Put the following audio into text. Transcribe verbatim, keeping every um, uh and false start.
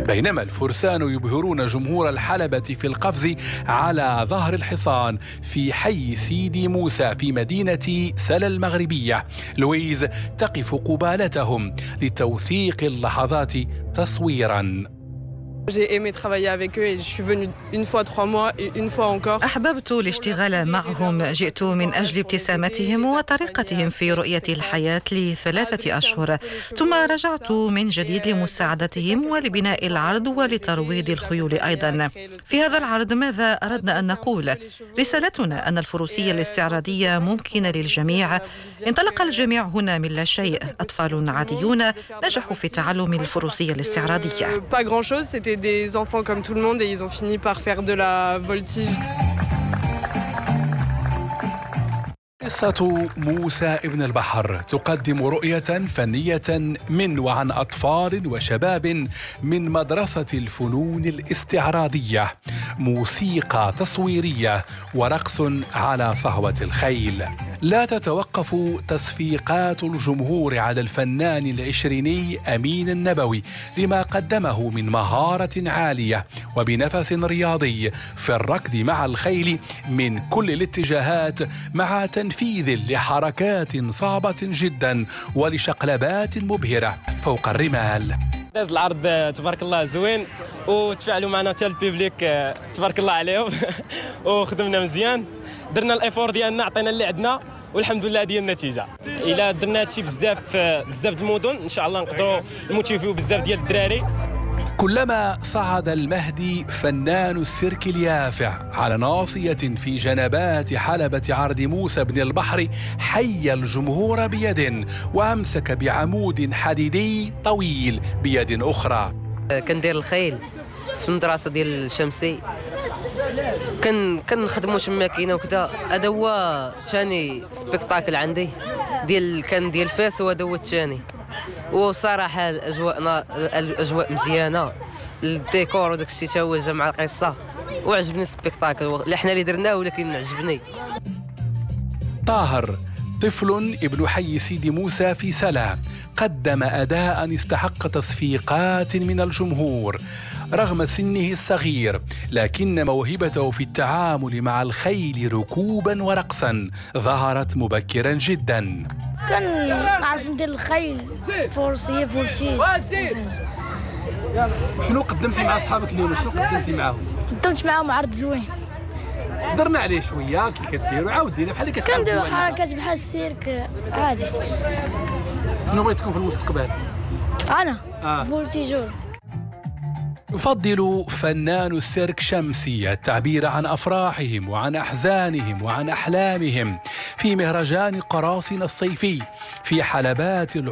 بينما الفرسان يبهرون جمهور الحلبة في القفز على ظهر الحصان في حي سيدي موسى في مدينة سلا المغربية. لويز تقف قبالتهم لتوثيق اللحظات تصويراً. أحببت الاشتغال معهم، جئت من أجل ابتسامتهم وطريقتهم في رؤية الحياة لثلاثة أشهر، ثم رجعت من جديد لمساعدتهم ولبناء العرض ولترويض الخيول أيضا. في هذا العرض ماذا أردنا أن نقول؟ رسالتنا أن الفروسية الاستعراضية ممكنة للجميع. انطلق الجميع هنا من لا شيء، أطفال عاديون نجحوا في تعلم الفروسية الاستعراضية. des enfants comme tout le monde et ils ont fini par faire de la voltige. قصة موسى ابن البحر تقدم رؤية فنية من وعن أطفال وشباب من مدرسة الفنون الاستعراضية، موسيقى تصويرية ورقص على صهوة الخيل. لا تتوقف تصفيقات الجمهور على الفنان العشريني أمين النبوي لما قدمه من مهارة عالية وبنفس رياضي في الركض مع الخيل من كل الاتجاهات، مع تنفيذ لحركات صعبة جدا ولشقلبات مبهرة فوق الرمال. العرض تبارك الله زوين، وتفاعلوا معنا حتى البيبليك تبارك الله عليهم وخدمنا مزيان، درنا الايفور ديالنا، عطينا اللي عندنا والحمد لله هذه النتيجه. الا درنا هادشي بزاف بزاف د المدن ان شاء الله نقدروا نموتيفيو بزاف ديال الدراري. كلما صعد المهدي فنان السيرك اليافع على ناصية في جنبات حلبة عرض موسى بن البحر، حي الجمهور بيد وأمسك بعمود حديدي طويل بيد أخرى. كندير الخيل في المدرسة ديال الشمسي، كان كنخدموا تماكينه وكذا. هذا هو ثاني سبيكتاكل عندي ديال كان ديال فاس، وهذا هو الثاني. وصراحه الاجواء الاجواء مزيانه، الديكور وداك الشيء تا هو جا مع القصه، وعجبني السبيكتاكل اللي حنا اللي درناه، ولكن عجبني. طاهر طفل ابن حي سيدي موسى في سلا قدم أداء استحق تصفيقات من الجمهور رغم سنه الصغير، لكن موهبته في التعامل مع الخيل ركوبا ورقصا ظهرت مبكرا جدا. كان نعرف ندير الخيل، فروسية، فولتيج. شنو قدمتي مع اصحابك اليوم؟ شنو قدمتي معاهم؟ قدمت معاهم عرض زوين، درنا عليه شويه كي كديروا، عاود دينا بحال اللي كتعاودوا. كنديروا حركات بحال السيرك عادي. شنو بغيت تكون في المستقبل؟ انا آه. فولتيجور. يفضل فنان السيرك شمسي التعبير عن أفراحهم وعن أحزانهم وعن أحلامهم في مهرجان قراصنة الصيفي في حلبات